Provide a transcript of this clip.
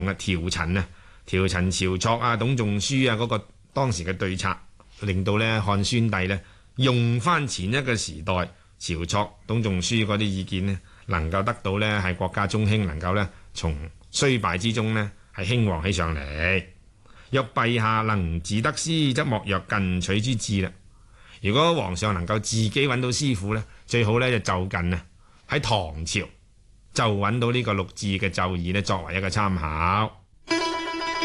調陳啊、調陳晁錯啊、董仲舒啊嗰個當時嘅對策，令到呢漢宣帝呢用翻前一個時代晁錯、董仲舒嗰啲意見呢，能夠得到呢係國家中興，能夠呢從衰敗之中呢係興旺起上嚟。若陛下能自得師，則莫若近取之至啦。如果皇上能夠自己揾到師傅呢，最好呢就近啊喺唐朝就揾到呢個陸贄嘅奏議呢作為一個參考。